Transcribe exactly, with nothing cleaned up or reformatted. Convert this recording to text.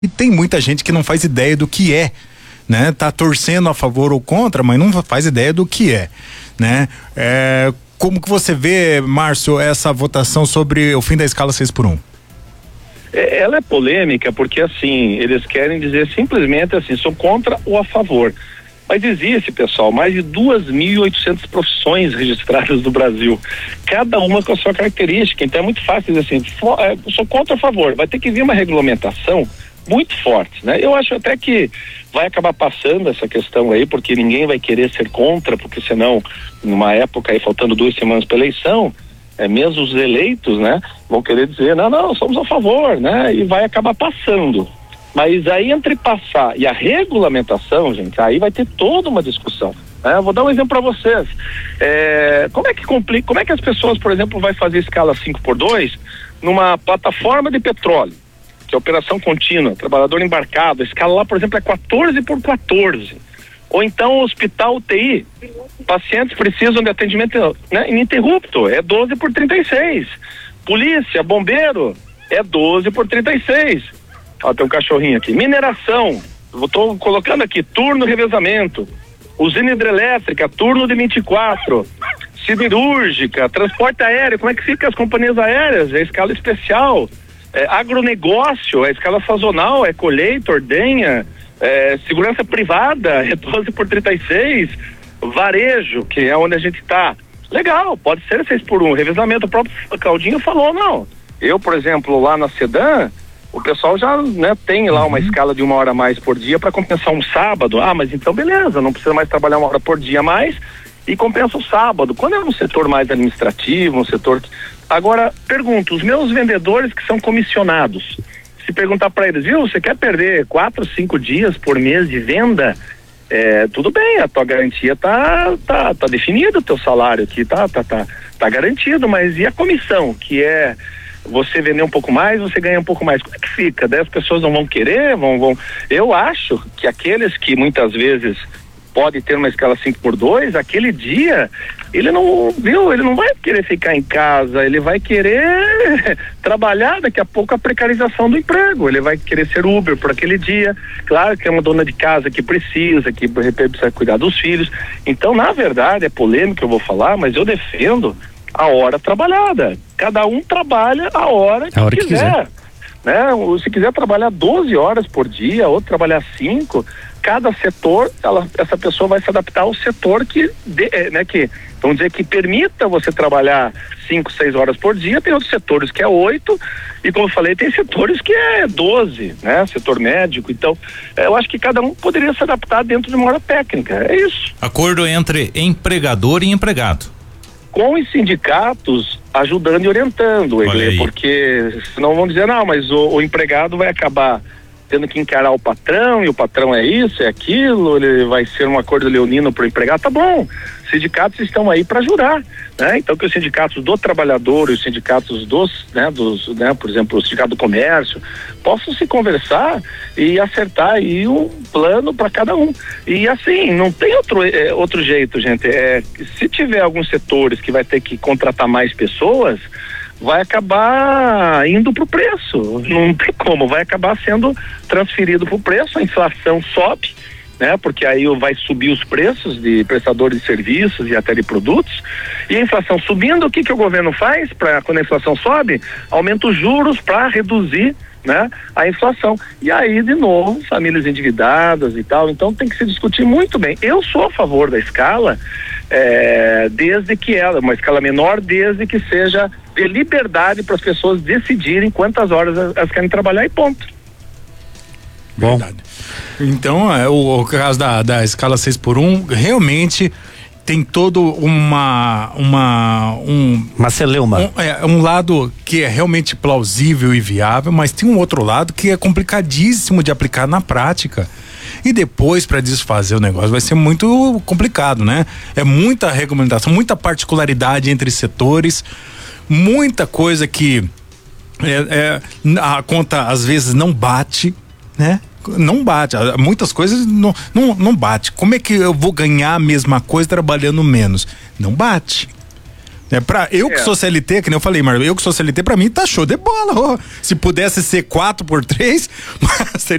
E tem muita gente que não faz ideia do que é, né? Tá torcendo a favor ou contra, mas não faz ideia do que é, né? É, como que você vê, Márcio, essa votação sobre o fim da escala seis por um? Ela é polêmica porque, assim, eles querem dizer simplesmente assim, sou contra ou a favor. Mas existe, pessoal, mais de duas mil e oitocentas profissões registradas no Brasil, cada uma com a sua característica. Então é muito fácil dizer assim, for, é, sou contra ou a favor. Vai ter que vir uma regulamentação muito forte, né? Eu acho até que vai acabar passando essa questão aí, porque ninguém vai querer ser contra, porque senão, numa época aí, faltando duas semanas para eleição, é, mesmo os eleitos, né, vão querer dizer, não, não, somos a favor, né? E vai acabar passando. Mas aí entre passar e a regulamentação, gente, aí vai ter toda uma discussão. Né? Eu vou dar um exemplo para vocês. É, como é que complica, como é que as pessoas, por exemplo, vai fazer escala cinco por dois numa plataforma de petróleo, que é operação contínua, trabalhador embarcado, a escala lá, por exemplo, é quatorze por quatorze. Ou então hospital U T I, pacientes precisam de atendimento, né, ininterrupto, é doze por trinta e seis. Polícia, bombeiro, é doze por trinta e seis. Ó, tem um cachorrinho aqui. Mineração, eu tô colocando aqui, turno revezamento. Usina hidrelétrica, turno de vinte e quatro. Siderúrgica, transporte aéreo, como é que fica as companhias aéreas? É escala especial. É, agronegócio, é escala sazonal, é colheita, ordenha. É, segurança privada, é doze por trinta e seis. Varejo, que é onde a gente tá. Legal, pode ser seis por um. Revezamento, o próprio Claudinho falou, não. Eu, por exemplo, lá na Sedan, o pessoal já, né, tem lá uma escala de uma hora a mais por dia para compensar um sábado. Ah, mas então beleza, não precisa mais trabalhar uma hora por dia a mais e compensa o sábado. Quando é um setor mais administrativo, um setor que... Agora, pergunto, os meus vendedores que são comissionados, se perguntar para eles, viu, você quer perder quatro, cinco dias por mês de venda? É, tudo bem, a tua garantia tá, tá, tá definida, o teu salário aqui tá, tá, tá, tá garantido, mas e a comissão, que é você vender um pouco mais, você ganha um pouco mais, como é que fica? Daí as pessoas não vão querer, vão, vão... Eu acho que aqueles que muitas vezes pode ter uma escala cinco por dois, aquele dia, ele não, viu, ele não vai querer ficar em casa, ele vai querer trabalhar, daqui a pouco a precarização do emprego, ele vai querer ser Uber por aquele dia, claro que é uma dona de casa que precisa, que de repente precisa cuidar dos filhos, então na verdade é polêmico, eu vou falar, mas eu defendo a hora trabalhada, cada um trabalha a hora que, a hora que quiser, quiser. Né? Se quiser trabalhar doze horas por dia, outro trabalhar cinco, cada setor, ela, essa pessoa vai se adaptar ao setor que, de, né, que, vamos dizer, que permita você trabalhar cinco, seis horas por dia. Tem outros setores que é oito, e como eu falei, tem setores que é doze, né? Setor médico. Então, eu acho que cada um poderia se adaptar dentro de uma hora técnica. É isso. Acordo entre empregador e empregado. Com os sindicatos ajudando e orientando, Egle, porque senão vão dizer, não, mas o, o empregado vai acabar tendo que encarar o patrão, e o patrão é isso, é aquilo, ele vai ser um acordo leonino para o empregado, tá bom, sindicatos estão aí para ajudar, né? Então que os sindicatos do trabalhador e os sindicatos dos, né, dos, né, por exemplo, o sindicato do comércio, possam se conversar e acertar aí um plano para cada um. E assim, não tem outro, é, outro jeito, gente, é, se tiver alguns setores que vai ter que contratar mais pessoas, vai acabar indo pro preço, não tem como, vai acabar sendo transferido pro preço, a inflação sobe, né? Porque aí vai subir os preços de prestadores de serviços e até de produtos, e a inflação subindo, o que que o governo faz para quando a inflação sobe? Aumenta os juros para reduzir, né, a inflação, e aí de novo famílias endividadas e tal, então tem que se discutir muito bem. Eu sou a favor da escala, é, desde que ela, uma escala menor, desde que seja de liberdade para as pessoas decidirem quantas horas elas querem trabalhar e ponto. Bom, verdade. Então é, o, o caso da, da escala seis por um realmente tem todo uma uma um uma celeuma, um, é, um lado que é realmente plausível e viável, mas tem um outro lado que é complicadíssimo de aplicar na prática. E depois, para desfazer o negócio, vai ser muito complicado, né? É muita regulamentação, muita particularidade entre setores, muita coisa que é, é, a conta às vezes não bate, né? Não bate, muitas coisas não, não, não bate. Como é que eu vou ganhar a mesma coisa trabalhando menos? Não bate. É pra, eu É. que sou C L T, que nem eu falei, Marlon, eu que sou C L T, pra mim tá show de bola. Ó. Se pudesse ser quatro por três, seria